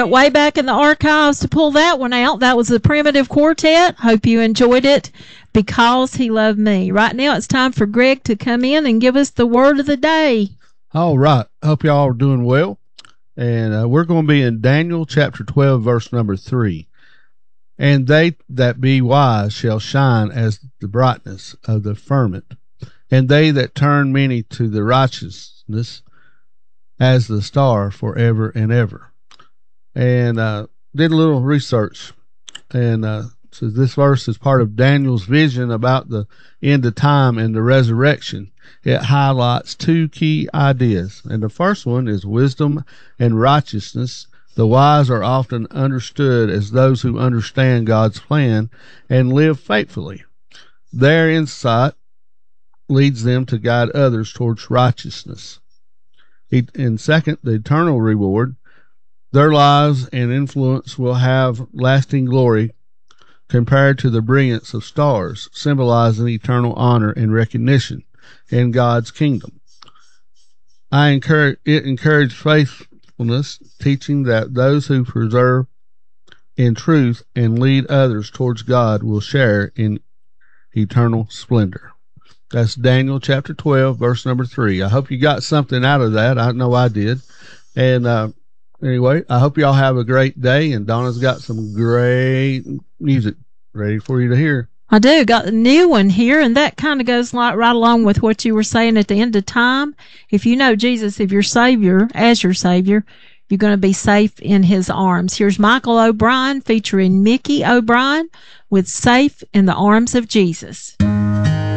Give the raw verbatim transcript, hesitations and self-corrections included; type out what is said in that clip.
went way back in the archives to pull that one out. That was the Primitive Quartet. Hope you enjoyed it. Because He Loved Me. Right now it's time for Greg to come in and give us the word of the day. All right. Hope y'all are doing well. And uh, we're going to be in Daniel chapter twelve, verse number three. And they that be wise shall shine as the brightness of the firmament, and they that turn many to the righteousness as the star forever and ever. And uh, did a little research, and uh, so this verse is part of Daniel's vision about the end of time and the resurrection. It highlights two key ideas, and the first one is wisdom and righteousness. The wise are often understood as those who understand God's plan and live faithfully. Their insight leads them to guide others towards righteousness. And second, the eternal reward. Their lives and influence will have lasting glory compared to the brilliance of stars, symbolizing eternal honor and recognition in God's kingdom. I encourage it encouraged faithfulness, teaching that those who preserve in truth and lead others towards God will share in eternal splendor. That's Daniel chapter twelve, verse number three. I hope you got something out of that. I know I did. And uh, anyway, I hope y'all have a great day. And Donna's got some great music ready for you to hear. I do. Got a new one here, and that kind of goes like right along with what you were saying at the end of time. If you know Jesus, if your Savior, as your Savior, you're going to be safe in His arms. Here's Michael O'Brien featuring Mickey O'Brien with Safe in the Arms of Jesus.